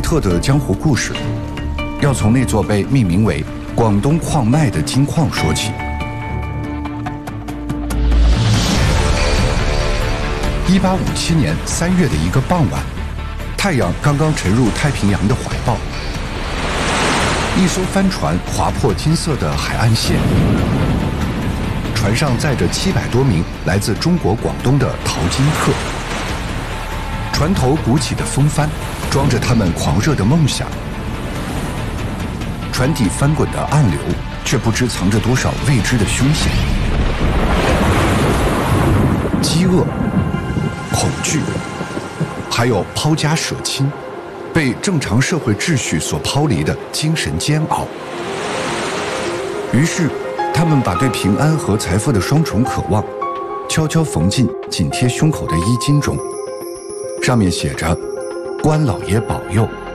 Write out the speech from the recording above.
特的江湖故事，要从那座被命名为广东矿脉的金矿说起。1857年3月的一个傍晚，太阳刚刚沉入太平洋的怀抱，一艘帆船划破金色的海岸线，船上载着700多名来自中国广东的淘金客。船头鼓起的风帆装着他们狂热的梦想，船底翻滚的暗流却不知藏着多少未知的凶险。饥饿、恐惧，还有抛家舍亲，被正常社会秩序所抛离的精神煎熬。于是他们把对平安和财富的双重渴望悄悄缝进紧贴胸口的衣襟中，上面写着关老爷保佑。